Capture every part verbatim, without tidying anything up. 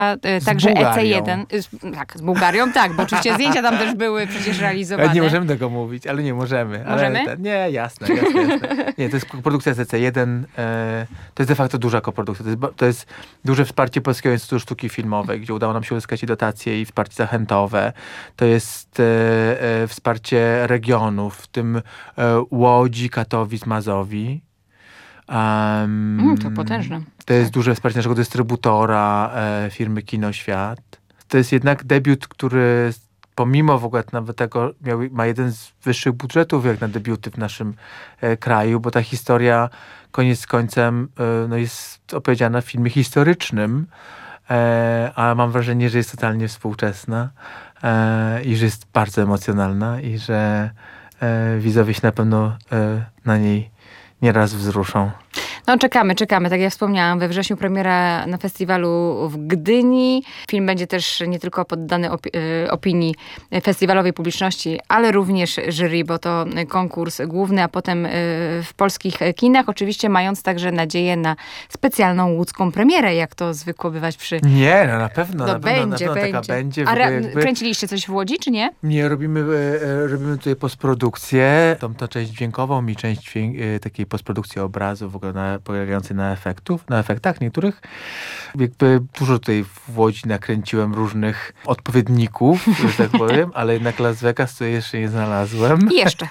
Z także E C jeden. Z, tak, z Bułgarią, tak, bo oczywiście zdjęcia tam też były przecież realizowane. Nie możemy tego mówić, ale nie możemy. Możemy? Ale te, nie, jasne, jasne, jasne. Nie, to jest produkcja z E C jeden. E, to jest de facto duża koprodukcja. To jest, to jest duże wsparcie Polskiego Instytutu Sztuki Filmowej, gdzie udało nam się uzyskać i dotacje, i wsparcie zachętowe. To jest e, e, wsparcie regionów, w tym e, Łodzi, Katowic, Mazowi. Um, mm, to potężne. To jest duże wsparcie naszego dystrybutora, e, firmy Kinoświat. To jest jednak debiut, który pomimo w ogóle nawet tego miał, ma jeden z wyższych budżetów jak na debiuty w naszym e, kraju, bo ta historia koniec z końcem e, no jest opowiedziana w filmie historycznym, e, a mam wrażenie, że jest totalnie współczesna e, i że jest bardzo emocjonalna i że e, widzowie się na pewno e, na niej nieraz wzruszą. No czekamy, czekamy. Tak jak ja wspomniałam, we wrześniu premiera na festiwalu w Gdyni. Film będzie też nie tylko poddany opi- opinii festiwalowej publiczności, ale również jury, bo to konkurs główny, a potem w polskich kinach. Oczywiście mając także nadzieję na specjalną łódzką premierę, jak to zwykło bywać przy... Nie, no na pewno, no na będzie, pewno, na pewno będzie. taka będzie. A ra- jakby... kręciliście coś w Łodzi, czy nie? Nie, robimy, e, robimy tutaj postprodukcję, tą, tą część dźwiękową i część dźwięk, e, takiej postprodukcji obrazu, w ogóle na, polegającej na efektów, na efektach niektórych. Jakby dużo tutaj w Łodzi nakręciłem różnych odpowiedników, że tak powiem, ale jednak Las Vegas to jeszcze nie znalazłem. I jeszcze.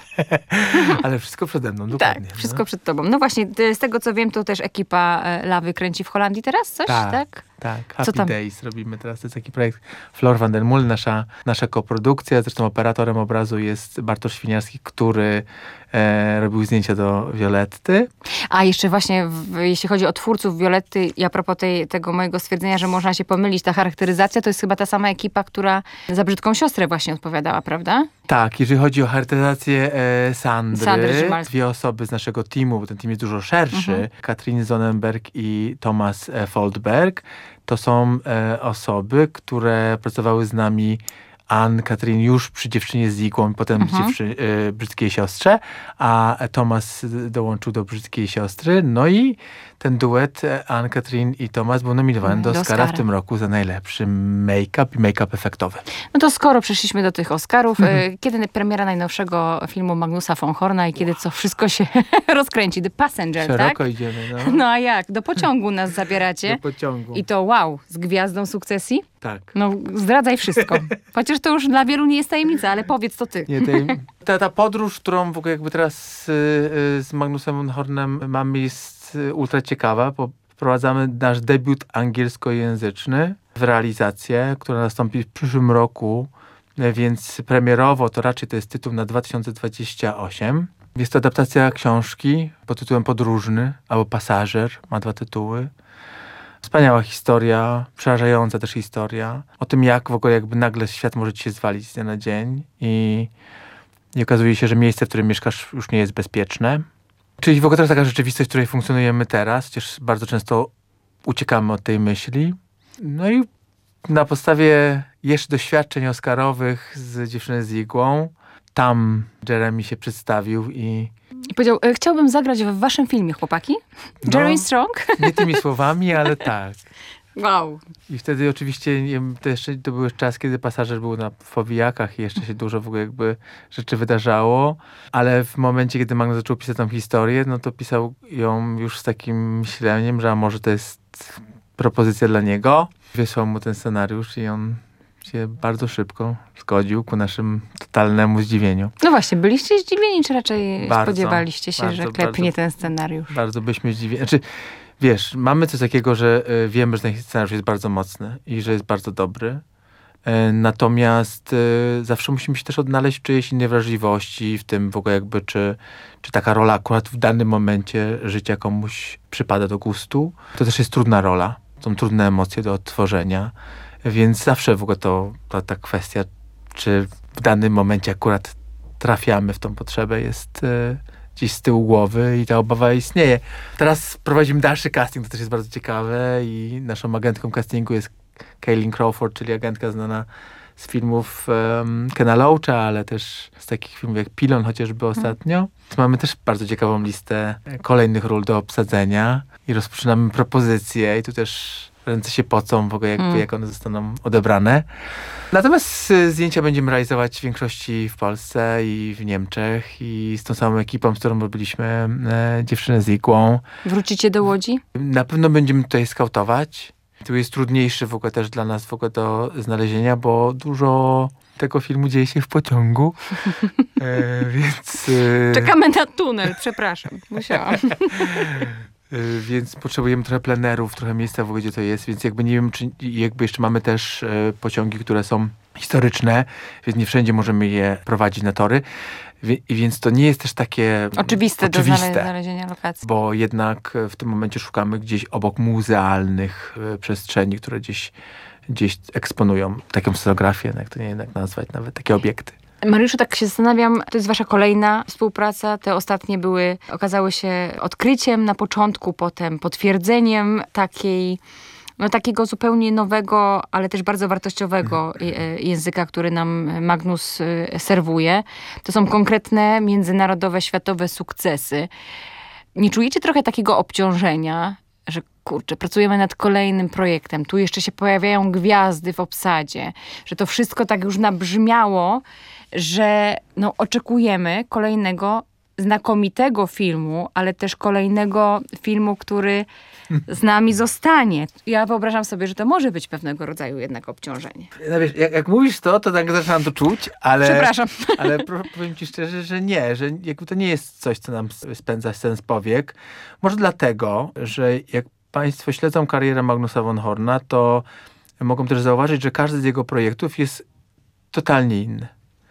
Ale wszystko przede mną, dokładnie. Tak, wszystko no. przed tobą. No właśnie, z tego co wiem, to też ekipa Lawy kręci w Holandii teraz coś, tak? Tak, tak. Happy Co tam? Days robimy teraz. To jest taki projekt Flor van der Mul, nasza, nasza koprodukcja. Zresztą operatorem obrazu jest Bartosz Świniarski, który e, robił zdjęcia do Violetty. A jeszcze właśnie, w, jeśli chodzi o twórców Violetty i a propos tej, tego mojego stwierdzenia, że można się pomylić, ta charakteryzacja to jest chyba ta sama ekipa, która za Brzydką siostrę właśnie odpowiadała, prawda? Tak, jeżeli chodzi o charakteryzację e, Sandry, Sandry Szymalskiej. dwie osoby z naszego teamu, bo ten team jest dużo szerszy, mhm. Katrin Zonenberg i Thomas e, Foldberg, to są e, osoby, które pracowały z nami Ann-Katrin już przy Dziewczynie z igłą, potem mhm. dziewczy, y, Brzydkiej siostrze, a Tomas dołączył do Brzydkiej siostry. No i ten duet Ann-Katrin i Tomas był nominowany do, do Oscara w tym roku za najlepszy make-up i make-up efektowy. No to skoro przeszliśmy do tych Oscarów, mhm. kiedy premiera najnowszego filmu Magnusa von Horna i kiedy co wszystko się rozkręci? The Passenger, Szeroko tak? idziemy, no. No a jak? Do pociągu nas zabieracie. Do pociągu. I to wow, z gwiazdą sukcesji? Tak. No zdradzaj wszystko. Chociaż to już dla wielu nie jest tajemnica, ale powiedz to ty. Nie, tej, ta, ta podróż, którą w ogóle jakby teraz y, y, z Magnusem von Hornem mamy, jest y, ultra ciekawa, bo wprowadzamy nasz debiut angielskojęzyczny w realizację, która nastąpi w przyszłym roku, więc premierowo to raczej to jest tytuł na dwa tysiące dwudziesty ósmy. Jest to adaptacja książki pod tytułem Podróżny albo Pasażer, ma dwa tytuły. Wspaniała historia, przerażająca też historia o tym, jak w ogóle jakby nagle świat może ci się zwalić z dnia na dzień i, i okazuje się, że miejsce, w którym mieszkasz, już nie jest bezpieczne. Czyli w ogóle to jest taka rzeczywistość, w której funkcjonujemy teraz, chociaż bardzo często uciekamy od tej myśli. No i na podstawie jeszcze doświadczeń oscarowych z Dziewczyny z igłą, tam Jeremy się przedstawił i I powiedział, e, chciałbym zagrać w waszym filmie, chłopaki. No, Jeremy Strong? Nie tymi słowami, ale tak. Wow. I wtedy oczywiście nie wiem, to jeszcze to był czas, kiedy Pasażer był na powijakach i jeszcze się dużo w ogóle jakby rzeczy wydarzało, ale w momencie, kiedy Magnus zaczął pisać tą historię, no to pisał ją już z takim myśleniem, że a może to jest propozycja dla niego. Wysłał mu ten scenariusz i on się bardzo szybko zgodził ku naszym totalnemu zdziwieniu. No właśnie, byliście zdziwieni, czy raczej bardzo, spodziewaliście się, bardzo, że klepnie bardzo, ten scenariusz? Bardzo byśmy zdziwieni. Znaczy, wiesz, mamy coś takiego, że y, wiemy, że ten scenariusz jest bardzo mocny i że jest bardzo dobry. Y, natomiast y, zawsze musimy się też odnaleźć w czyjejś innej wrażliwości, w tym w ogóle jakby, czy, czy taka rola akurat w danym momencie życia komuś przypada do gustu. To też jest trudna rola. Są trudne emocje do odtworzenia. Więc zawsze w ogóle to, to ta kwestia, czy w danym momencie akurat trafiamy w tą potrzebę, jest y, gdzieś z tyłu głowy i ta obawa istnieje. Teraz prowadzimy dalszy casting, to też jest bardzo ciekawe i naszą agentką castingu jest Kaylin Crawford, czyli agentka znana z filmów um, Kena Loacha, ale też z takich filmów jak Pilon chociażby ostatnio. Hmm. Mamy też bardzo ciekawą listę kolejnych ról do obsadzenia i rozpoczynamy propozycje i tu też ręce się pocą w ogóle, jakby, Mm. jak one zostaną odebrane. Natomiast y, zdjęcia będziemy realizować w większości w Polsce i w Niemczech i z tą samą ekipą, z którą robiliśmy e, Dziewczynę z igłą. Wrócicie do Łodzi? Na pewno będziemy tutaj skautować. Tu jest trudniejszy w ogóle też dla nas w ogóle do znalezienia, bo dużo tego filmu dzieje się w pociągu. E, więc... E, Czekamy na tunel, przepraszam. Musiałam. Y, Więc potrzebujemy trochę plenerów, trochę miejsca w ogóle, gdzie to jest, więc jakby nie wiem, czy jakby jeszcze mamy też e, pociągi, które są historyczne, więc nie wszędzie możemy je prowadzić na tory. Wie- I więc to nie jest też takie Oczywiste, oczywiste, do znale- znalezienia lokacji. bo jednak e, w tym momencie szukamy gdzieś obok muzealnych e, przestrzeni, które gdzieś, gdzieś eksponują taką scenografię, jak to nie jednak nazwać, nawet takie obiekty. Mariuszu, tak się zastanawiam, to jest wasza kolejna współpraca. Te ostatnie były, okazały się odkryciem na początku, potem potwierdzeniem takiej, no takiego zupełnie nowego, ale też bardzo wartościowego je- języka, który nam Magnus y, serwuje. To są konkretne, międzynarodowe, światowe sukcesy. Nie czujecie trochę takiego obciążenia, że kurczę, pracujemy nad kolejnym projektem, tu jeszcze się pojawiają gwiazdy w obsadzie, że to wszystko tak już nabrzmiało, że no, oczekujemy kolejnego znakomitego filmu, ale też kolejnego filmu, który z nami zostanie. Ja wyobrażam sobie, że to może być pewnego rodzaju jednak obciążenie. No wiesz, jak, jak mówisz to, to tak zaczynam to czuć, ale... Przepraszam. Ale pro- powiem ci szczerze, że nie, że jakby to nie jest coś, co nam s- spędza sens powiek. Może dlatego, że jak państwo śledzą karierę Magnusa von Horna, to mogą też zauważyć, że każdy z jego projektów jest totalnie inny.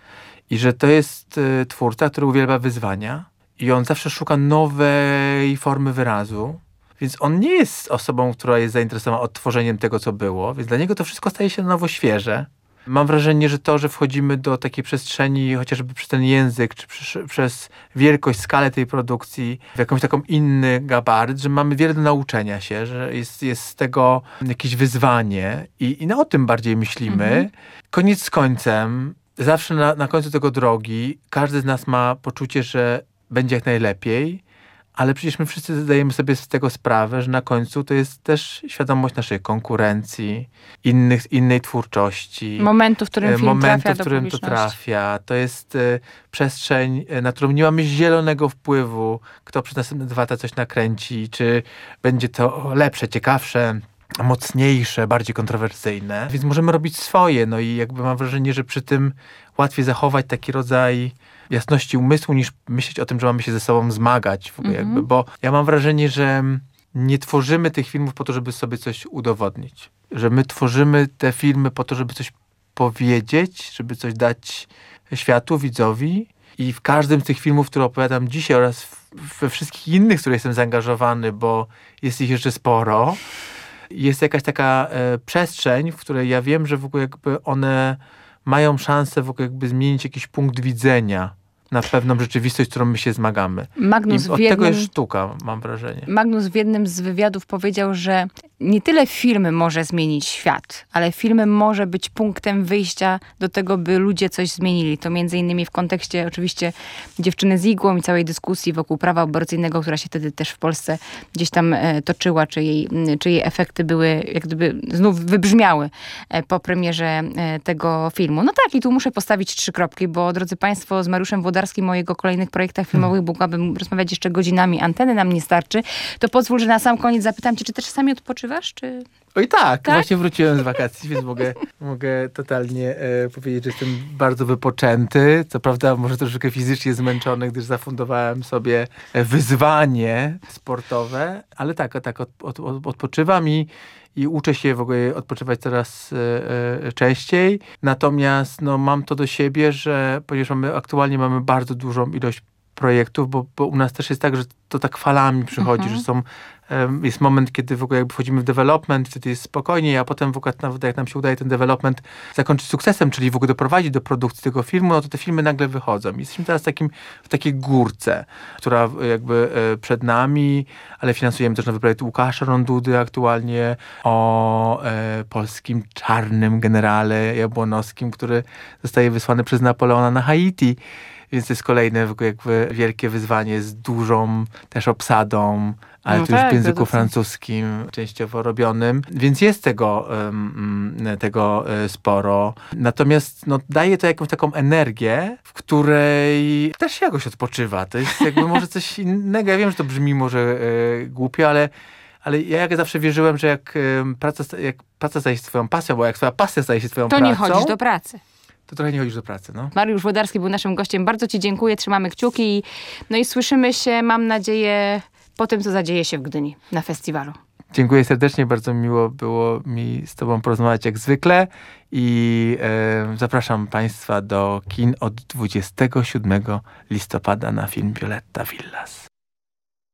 I że to jest y, twórca, który uwielbia wyzwania i on zawsze szuka nowej formy wyrazu. Więc on nie jest osobą, która jest zainteresowana odtworzeniem tego, co było, więc dla niego to wszystko staje się na nowo świeże. Mam wrażenie, że to, że wchodzimy do takiej przestrzeni, chociażby przez ten język, czy przez, przez wielkość, skalę tej produkcji, w jakąś taką inny gabaryt, że mamy wiele do nauczenia się, że jest, jest z tego jakieś wyzwanie i, i no, o tym bardziej myślimy. Mhm. Koniec z końcem, zawsze na, na końcu tego drogi, każdy z nas ma poczucie, że będzie jak najlepiej, ale przecież my wszyscy zdajemy sobie z tego sprawę, że na końcu to jest też świadomość naszej konkurencji, innych, innej twórczości. Momentu, w którym e, film momentu, trafia w do którym to publiczności. trafia. To jest e, przestrzeń, e, na którą nie mamy zielonego wpływu, kto przez następne dwa lata coś nakręci, czy będzie to lepsze, ciekawsze, mocniejsze, bardziej kontrowersyjne. Więc możemy robić swoje. No i jakby mam wrażenie, że przy tym łatwiej zachować taki rodzaj jasności umysłu, niż myśleć o tym, że mamy się ze sobą zmagać. W ogóle Mhm. jakby, bo ja mam wrażenie, że nie tworzymy tych filmów po to, żeby sobie coś udowodnić. Że my tworzymy te filmy po to, żeby coś powiedzieć, żeby coś dać światu, widzowi. I w każdym z tych filmów, które opowiadam dzisiaj oraz w- we wszystkich innych, w które jestem zaangażowany, bo jest ich jeszcze sporo, jest jakaś taka e, przestrzeń, w której ja wiem, że w ogóle jakby one mają szansę w ogóle jakby zmienić jakiś punkt widzenia na pewną rzeczywistość, z którą my się zmagamy. Magnus I od w tego jednym... jest sztuka, mam wrażenie. Magnus w jednym z wywiadów powiedział, że nie tyle film może zmienić świat, ale film może być punktem wyjścia do tego, by ludzie coś zmienili. To między innymi w kontekście oczywiście Dziewczyny z igłą i całej dyskusji wokół prawa aborcyjnego, która się wtedy też w Polsce gdzieś tam e, toczyła, czy jej, m, czy jej efekty były, jak gdyby znów wybrzmiały e, po premierze e, tego filmu. No tak, i tu muszę postawić trzy kropki, bo drodzy państwo, z Mariuszem Włodarskim o jego kolejnych projektach filmowych mogłabym rozmawiać jeszcze godzinami, anteny nam nie starczy. To pozwól, że na sam koniec zapytam cię, czy też czasami odpoczywasz, czy... Oj tak, Tak? właśnie wróciłem z wakacji, więc mogę, mogę totalnie e, powiedzieć, że jestem bardzo wypoczęty. Co prawda może troszeczkę fizycznie zmęczony, gdyż zafundowałem sobie e, wyzwanie sportowe, ale tak, tak od, od, od, odpoczywam i, i uczę się w ogóle odpoczywać coraz e, e, częściej. Natomiast no, mam to do siebie, że ponieważ mamy, aktualnie mamy bardzo dużą ilość projektów, bo, bo u nas też jest tak, że to tak falami przychodzi, Mhm. że są em, jest moment, kiedy w ogóle jakby wchodzimy w development, wtedy jest spokojniej, a potem w ogóle nawet jak nam się udaje ten development zakończyć sukcesem, czyli w ogóle doprowadzić do produkcji tego filmu, no to te filmy nagle wychodzą. Jesteśmy teraz takim, w takiej górce, która e, jakby e, przed nami, ale finansujemy też nowy projekt Łukasza Rondudy aktualnie o e, polskim czarnym generale jabłonowskim, który zostaje wysłany przez Napoleona na Haiti. więc to jest kolejne jakby wielkie wyzwanie z dużą też obsadą, ale No to już tak, w języku produkcja. francuskim, częściowo robionym, więc jest tego, um, tego sporo. Natomiast no, daje to jakąś taką energię, w której też się jakoś odpoczywa. To jest jakby może coś innego. Ja wiem, że to brzmi może e, głupio, ale Ale ja jak zawsze wierzyłem, że jak, e, praca, jak praca staje się twoją pasją, bo jak twoja pasja staje się twoją To pracą, nie chodzisz do pracy. to trochę nie chodzisz do pracy. No. Mariusz Włodarski był naszym gościem. Bardzo ci dziękuję, trzymamy kciuki. No i słyszymy się, mam nadzieję, po tym, co zadzieje się w Gdyni na festiwalu. Dziękuję serdecznie, bardzo miło było mi z tobą porozmawiać jak zwykle i e, zapraszam państwa do kin od dwudziestego siódmego listopada na film Violetta Villas.